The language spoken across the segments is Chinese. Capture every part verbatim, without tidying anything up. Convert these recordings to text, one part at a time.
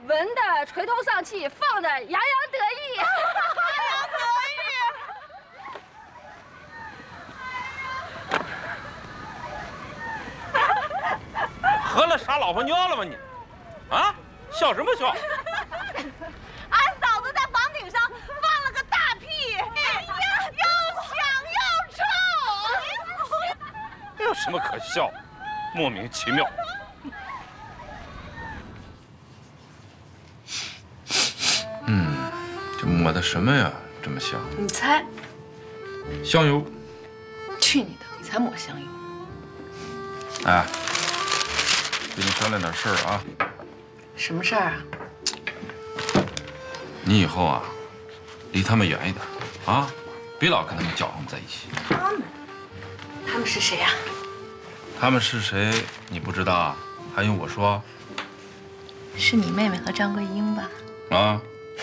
闻的垂头丧气，放的洋洋得意。洋洋得意。喝了傻老婆尿了吗你？啊，笑什么笑？ 俺嫂子在房顶上放了个大屁，哎呀，又响又臭。 这有什么可笑？莫名其妙。 嗯，这抹的什么呀？这么香？ 你猜？ 香油。 去你的！你才抹香油。 哎，跟你商量点事儿啊。 什么事儿啊？ 你以后啊，离他们远一点啊，别老跟他们搅和在一起。 他们？他们是谁呀？ 他们是谁？你不知道啊？还用我说？ 是你妹妹和张桂英吧？ 啊？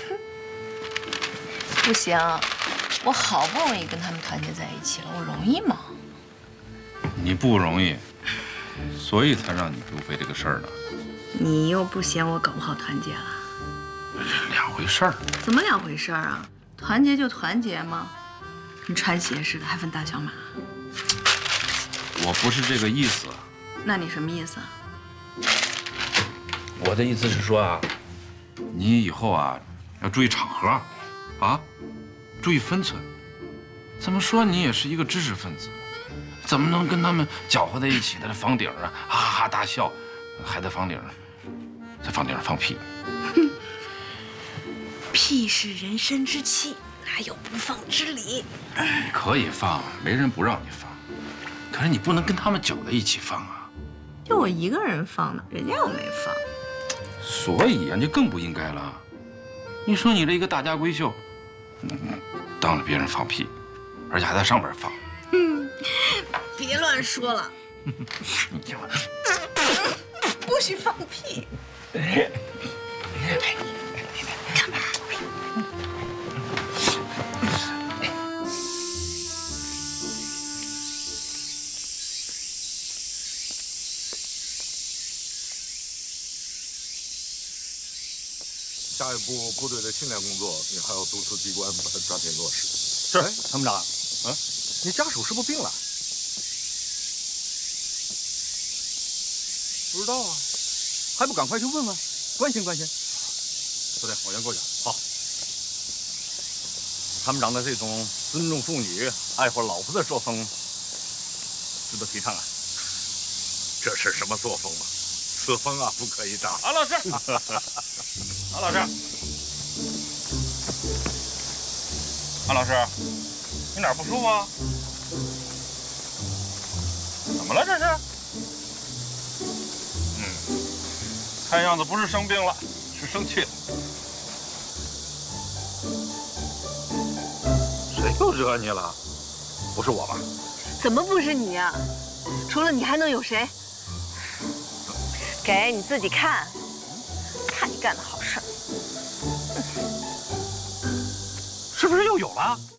不行，我好不容易跟他们团结在一起了，我容易吗？ 你不容易，所以才让你刘飞这个事儿呢。 你又不嫌我搞不好团结了？ 这是两回事儿。 怎么两回事儿啊？团结就团结吗？跟穿鞋似的，还分大小码？ 我不是这个意思。 那你什么意思啊？ 我的意思是说啊，你以后啊要注意场合，啊，注意分寸。怎么说你也是一个知识分子，怎么能跟他们搅和在一起，在这房顶上哈哈哈大笑，还在房顶上，在房顶上放屁？ 屁是人生之气，哪有不放之理？ 可以放，没人不让你放，可是你不能跟他们搅在一起放啊。 就我一个人放的，人家又没放。 所以啊，你更不应该了。你说你这一个大家闺秀，当着别人放屁，而且还在上边放。 嗯，别乱说了。 你听我， 不许放屁。干嘛？ 下一步部队的训练工作，你还要督促机关把它抓紧落实。 是， 哎，参谋长，啊，你家属是不是病了？不知道啊，还不赶快去问问，关心关心。部队，我先过去。好。参谋长的这种尊重妇女、爱护老婆的作风，值得提倡啊。这是什么作风吗？此风啊，不可以长。 安老师，安老师，安老师，你哪儿不舒服啊？怎么了这是？嗯，看样子不是生病了，是生气了。谁又惹你了？不是我吧？ 怎么不是你呀？除了你还能有谁？给你自己看，看你干的好事儿。 是不是又有了？